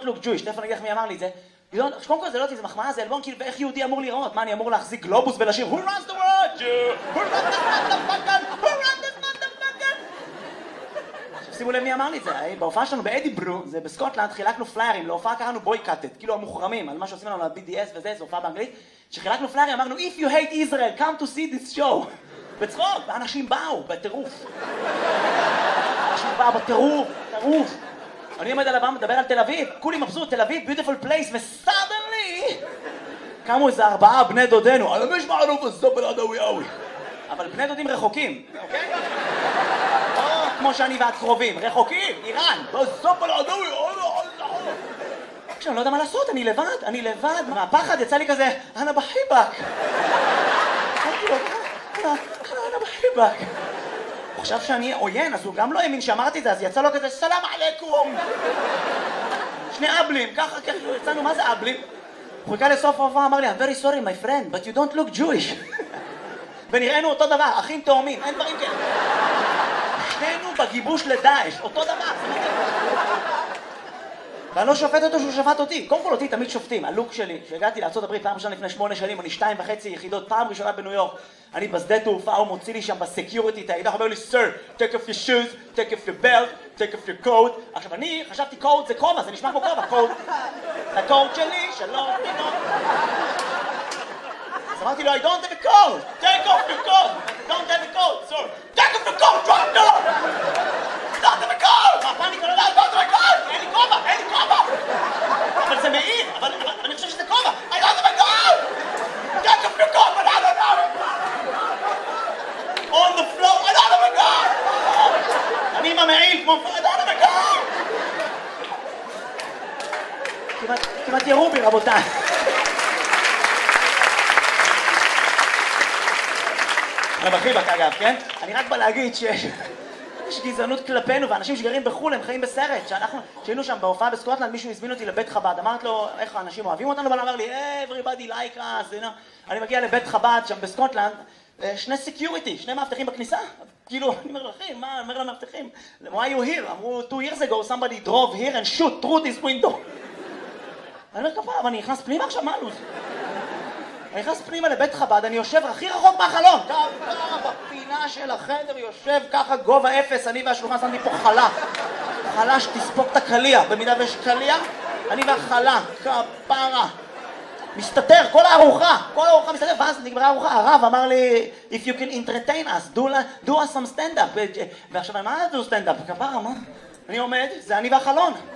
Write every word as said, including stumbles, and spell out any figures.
look Jewish. תכף אני אגיד לך מי אמר לי את זה. קודם כל זה לא אותי, זה מחמאה, זה אלבון, כאילו, ואיך יהודי אמור לראות? מה, אני אמור להחזיק גלובוס ולשיר Who runs the world? Who runs the motherfucker? Who runs the motherfucker? שימו לב מי אמר לי את זה, בהופעה שלנו באדיברו, זה בסקוטלנד, חילקנו פליירים, להופעה קראנו בויקאטד, כאילו המוחרמים, על מה שעושים לנו ל-בי די אס וזה, זו הופעה באנגלית, שחילקנו פליירים, אמרנו If you hate Israel, come to see this show. בצחוק, ואנשים באו, בטירוף. אנשים באו בטירוף, טירוף. אני עומד על הבמה, מדבר על תל אביב, כולי מבסוט, תל אביב, beautiful place, ו-suddenly קמו איזה ארבעה בני דודנו, על המש מערוף הזובל עדווי אוי. אבל בני דודים רחוקים, אוקיי? או כמו שאני ואת קרובים, רחוקים, איראן, הזובל עדווי אוי אוי אוי. עכשיו, אני לא יודע מה לעשות, אני לבד, אני לבד, מהפחד יצא לי כזה, אנה בחיבק. אמרתי לו, אנה בחיבק. הוא חשב שאני עוין, אז הוא גם לא האמין שאמרתי את זה, אז יצא לו כזה, סלאם עליכום. שני אבלים, ככה, ככה, יצאנו, מה זה אבלים? הוא חיכה לסוף ההופעה, אמר לי, I'm very sorry my friend, but you don't look Jewish. ונראינו אותו דבר, אחים תאומים, אין דברים כאלה. שנינו בגיבוש לדאעש, אותו דבר. ואני לא שופט אותו שהוא שפט אותי. קודם כל אותי תמיד שופטים, הלוק שלי, שהגעתי לארצות הברית פעם ראשונה לפני שמונה שנים, אני שתיים וחצי יחידות, פעם ראשונה בניו יורק, אני בשדה תעופה, הוא מוציא לי שם בסקיוריטי את הידע, הוא אומר לי, Sir, take off your shoes, take off your belt, take off your coat. עכשיו אני חשבתי coat זה כובע, זה נשמע כמו כובע, coat. זה coat שלי, שלום, תינו. אז אמרתי לו, I don't have a coat, take off your coat, I don't have a coat, sir, take off your coat, right now. I don't have a coat. מה, פאניקה, לא, I don't have a coat, אין לי כובע, אין לי כובע. אבל זה מעיר, אבל אני חושב שזה כובע, I don't have a coat, take off your coat, but I don't have it. On the floor, I don't have a coat. אני עם המעיל כמו, I don't have a coat. כמעט, כמעט ירו בי, רבותיי. אני בחיבק אגב, כן? אני רק בא להגיד שיש גזענות כלפינו, ואנשים שגרים בחול הם חיים בסרט. שאנחנו, שהיינו שם בהופעה בסקוטלנד, מישהו הזמין אותי לבית חב"ד, אמרת לו, איך האנשים אוהבים אותנו? אבל אמר לי, everybody like us, you know. אני מגיע לבית חב"ד שם בסקוטלנד, שני סקיוריטי, שני מאבטחים בכניסה. כאילו, אני אומר לכם, מה? אומר למאבטחים, why you here? אמרו, two years ago somebody drove here and shoot through this window. אני אומר, כפה, אבל אני נכנס פנימה עכשיו, מה לוז? אני נכנס פנימה לבית חב"ד, אני יושב הכי רחוק מהחלון. ככה בפינה של החדר יושב ככה גובה אפס, אני והשלוחה שמתי פה חלה. חלה שתספוק את הקליע, במידה ויש קליע, אני והחלה, כפרה. מסתתר, כל הארוחה, כל הארוחה מסתתר, ואז נגמרה הארוחה, הרב אמר לי, if you can entertain us, do, do us some stand-up. ועכשיו, מה זה do stand-up? כפרה, מה? אני עומד, זה אני והחלון.